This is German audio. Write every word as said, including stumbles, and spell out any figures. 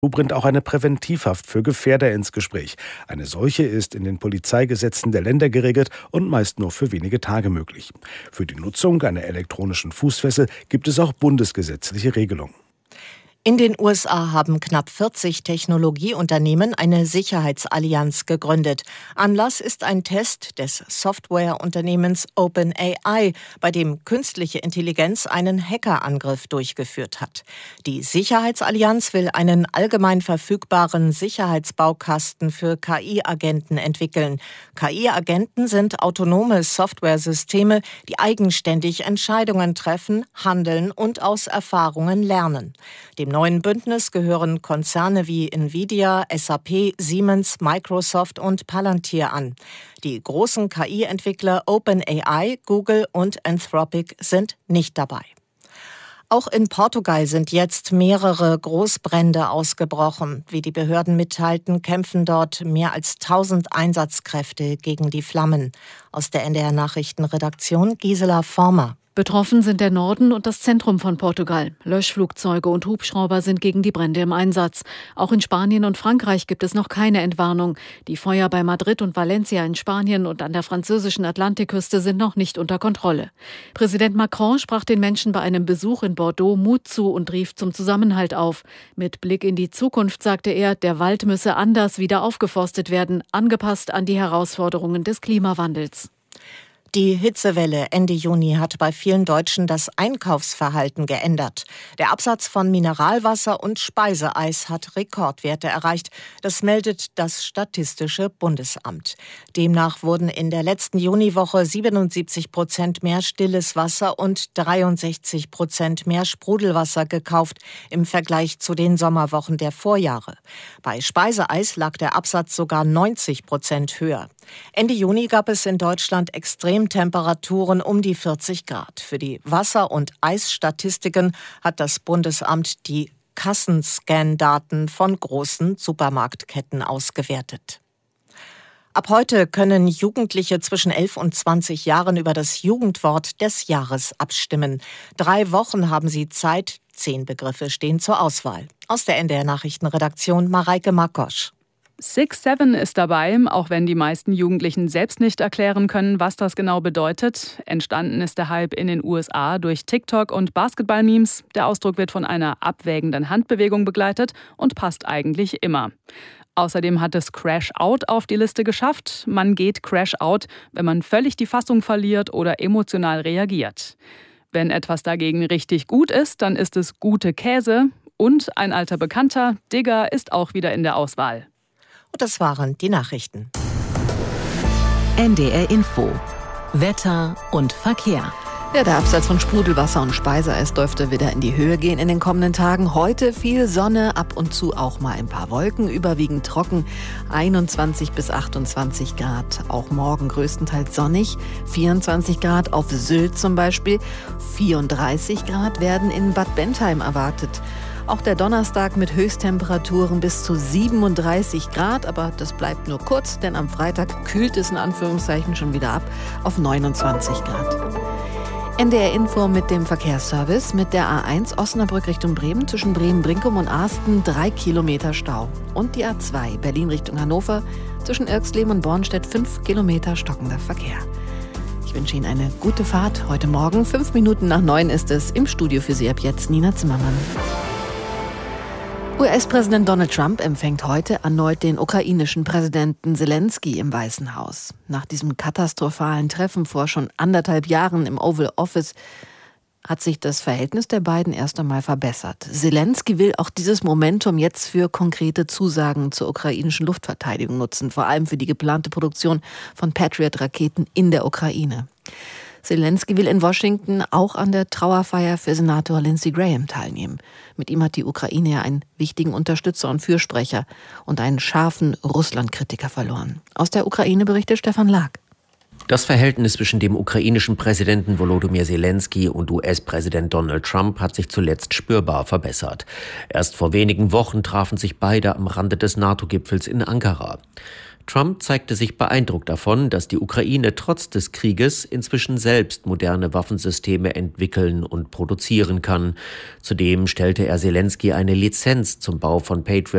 bringt auch eine Präventivhaft für Gefährder ins Gespräch. Eine solche ist in den Polizeigesetzen der Länder geregelt und meist nur für wenige Tage möglich. Für die Nutzung einer elektronischen Fußfessel gibt es auch bundesgesetzliche Regelungen. In den U S A haben knapp vierzig Technologieunternehmen eine Sicherheitsallianz gegründet. Anlass ist ein Test des Softwareunternehmens OpenAI, bei dem künstliche Intelligenz einen Hackerangriff durchgeführt hat. Die Sicherheitsallianz will einen allgemein verfügbaren Sicherheitsbaukasten für K I-Agenten entwickeln. K I-Agenten sind autonome Softwaresysteme, die eigenständig Entscheidungen treffen, handeln und aus Erfahrungen lernen. Dem neuen Bündnis gehören Konzerne wie Nvidia, S A P, Siemens, Microsoft und Palantir an. Die großen K I-Entwickler OpenAI, Google und Anthropic sind nicht dabei. Auch in Portugal sind jetzt mehrere Großbrände ausgebrochen. Wie die Behörden mitteilten, kämpfen dort mehr als tausend Einsatzkräfte gegen die Flammen. Aus der N D R-Nachrichtenredaktion Gisela Former. Betroffen sind der Norden und das Zentrum von Portugal. Löschflugzeuge und Hubschrauber sind gegen die Brände im Einsatz. Auch in Spanien und Frankreich gibt es noch keine Entwarnung. Die Feuer bei Madrid und Valencia in Spanien und an der französischen Atlantikküste sind noch nicht unter Kontrolle. Präsident Macron sprach den Menschen bei einem Besuch in Bordeaux Mut zu und rief zum Zusammenhalt auf. Mit Blick in die Zukunft sagte er, der Wald müsse anders wieder aufgeforstet werden, angepasst an die Herausforderungen des Klimawandels. Die Hitzewelle Ende Juni hat bei vielen Deutschen das Einkaufsverhalten geändert. Der Absatz von Mineralwasser und Speiseeis hat Rekordwerte erreicht. Das meldet das Statistische Bundesamt. Demnach wurden in der letzten Juniwoche siebenundsiebzig Prozent mehr stilles Wasser und dreiundsechzig Prozent mehr Sprudelwasser gekauft im Vergleich zu den Sommerwochen der Vorjahre. Bei Speiseeis lag der Absatz sogar neunzig Prozent höher. Ende Juni gab es in Deutschland Extremtemperaturen um die vierzig Grad. Für die Wasser- und Eisstatistiken hat das Bundesamt die Kassenscan-Daten von großen Supermarktketten ausgewertet. Ab heute können Jugendliche zwischen elf und zwanzig Jahren über das Jugendwort des Jahres abstimmen. Drei Wochen haben sie Zeit, zehn Begriffe stehen zur Auswahl. Aus der N D R-Nachrichtenredaktion Mareike Makosch. Six Seven ist dabei, auch wenn die meisten Jugendlichen selbst nicht erklären können, was das genau bedeutet. Entstanden ist der Hype in den U S A durch TikTok und Basketball-Memes. Der Ausdruck wird von einer abwägenden Handbewegung begleitet und passt eigentlich immer. Außerdem hat es Crash Out auf die Liste geschafft. Man geht Crash Out, wenn man völlig die Fassung verliert oder emotional reagiert. Wenn etwas dagegen richtig gut ist, dann ist es gute Käse. Und ein alter Bekannter, Digger, ist auch wieder in der Auswahl. Und das waren die Nachrichten. N D R Info. Wetter und Verkehr. Ja, der Absatz von Sprudelwasser und Speiseeis dürfte wieder in die Höhe gehen in den kommenden Tagen. Heute viel Sonne, ab und zu auch mal ein paar Wolken, überwiegend trocken. einundzwanzig bis achtundzwanzig Grad. Auch morgen größtenteils sonnig. vierundzwanzig Grad auf Sylt zum Beispiel. vierunddreißig Grad werden in Bad Bentheim erwartet. Auch der Donnerstag mit Höchsttemperaturen bis zu siebenunddreißig Grad, aber das bleibt nur kurz, denn am Freitag kühlt es in Anführungszeichen schon wieder ab auf neunundzwanzig Grad. N D R Info mit dem Verkehrsservice mit der A eins Osnabrück Richtung Bremen zwischen Bremen-Brinkum und Arsten drei Kilometer Stau. Und die A zwei Berlin Richtung Hannover zwischen Irxleben und Bornstedt fünf Kilometer stockender Verkehr. Ich wünsche Ihnen eine gute Fahrt. Heute Morgen, fünf Minuten nach neun ist es, im Studio für Sie ab jetzt Nina Zimmermann. U S-Präsident Donald Trump empfängt heute erneut den ukrainischen Präsidenten Zelensky im Weißen Haus. Nach diesem katastrophalen Treffen vor schon anderthalb Jahren im Oval Office hat sich das Verhältnis der beiden erst einmal verbessert. Zelensky will auch dieses Momentum jetzt für konkrete Zusagen zur ukrainischen Luftverteidigung nutzen, vor allem für die geplante Produktion von Patriot-Raketen in der Ukraine. Zelensky will in Washington auch an der Trauerfeier für Senator Lindsey Graham teilnehmen. Mit ihm hat die Ukraine ja einen wichtigen Unterstützer und Fürsprecher und einen scharfen Russland-Kritiker verloren. Aus der Ukraine berichtet Stefan Lag. Das Verhältnis zwischen dem ukrainischen Präsidenten Volodymyr Zelensky und U S-Präsident Donald Trump hat sich zuletzt spürbar verbessert. Erst vor wenigen Wochen trafen sich beide am Rande des NATO-Gipfels in Ankara. Trump zeigte sich beeindruckt davon, dass die Ukraine trotz des Krieges inzwischen selbst moderne Waffensysteme entwickeln und produzieren kann. Zudem stellte er Selenskyj eine Lizenz zum Bau von Patriot